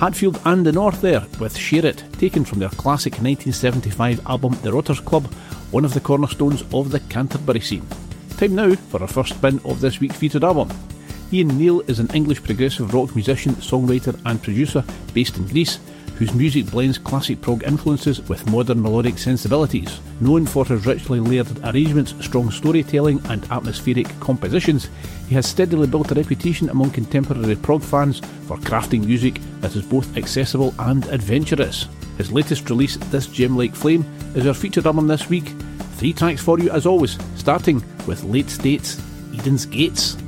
Hatfield and the North there with Share It, taken from their classic 1975 album The Rotters Club, one of the cornerstones of the Canterbury scene. Time now for our first spin of this week's featured album. Ian Neil is an English progressive rock musician, songwriter and producer based in Greece, whose music blends classic prog influences with modern melodic sensibilities. Known for his richly layered arrangements, strong storytelling and atmospheric compositions, he has steadily built a reputation among contemporary prog fans for crafting music that is both accessible and adventurous. His latest release, This Gem Like Flame, is our featured album this week. 3 tracks for you as always, starting with Late States, Eden's Gates.